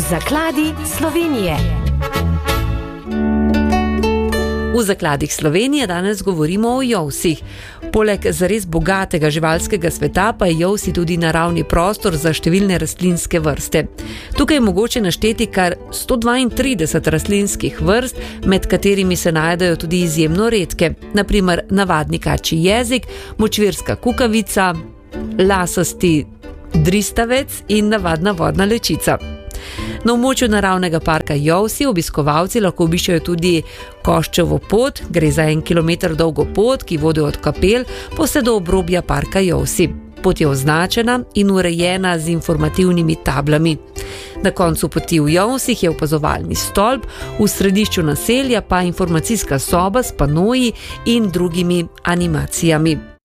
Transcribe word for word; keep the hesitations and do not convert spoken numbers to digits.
Zakladi Slovenije. V Zakladih Slovenije danes govorimo o jovsih. Poleg zares bogatega živalskega sveta pa je jovsi tudi naravni prostor za številne rastlinske vrste. Tukaj je mogoče našteti kar sto dvaintrideset rastlinskih vrst, med katerimi se najdejo tudi izjemno redke, na primer navadni kačji jezik, močvirska kukavica, lasasti dristavec in navadna vodna lečica. Na območju naravnega parka Jovsi obiskovalci lahko obiščejo tudi Koščevo pot, gre za en kilometer dolgo pot, ki vodi od kapel pa vse do obrobja parka Jovsi. Pot je označena in urejena z informativnimi tablami. Na koncu poti v Jovsih je opazovalni stolp, v središču naselja pa informacijska soba s panoji in drugimi animacijami.